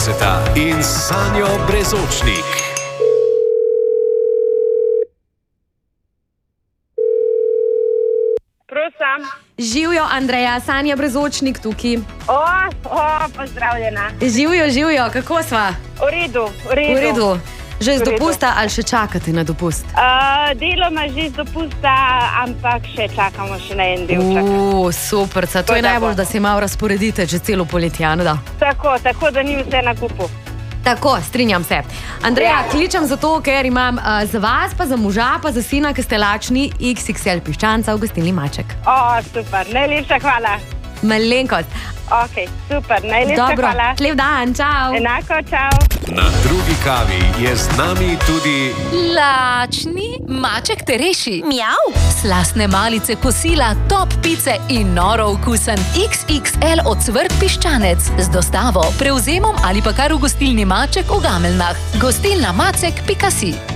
In Sanjo Brezočnik. Prosim. Živijo, Andreja, Sanja Brezočnik tukaj. Pozdravljena. Živijo, kako sva? V redu. Že z dopusta ali še čakate na dopust? Deloma že z dopusta, ampak še čakamo še na en delček. Super, to je najbolj, da se malo razporedite že celo poletje, da? Tako, da ni vse na kupu. Tako, strinjam se. Andreja, kličem zato, ker imam za vas, pa za moža, pa za sina, ki ste lačni, XXL piščanca v gostilni Maček. Super, najlepša hvala. Malenkost. Ok, super, najlepša hvala. Lep dan, čau. Enako, čau. Na drugi kavi je z nami tudi lačni Maček te reši. Mjav. Slastne malice kosila, top pice in noro okusen XXL ocvrt piščanec. Z dostavo, prevzemom ali pa kar v gostilni Maček v Gameljnah. Gostilna Macek.si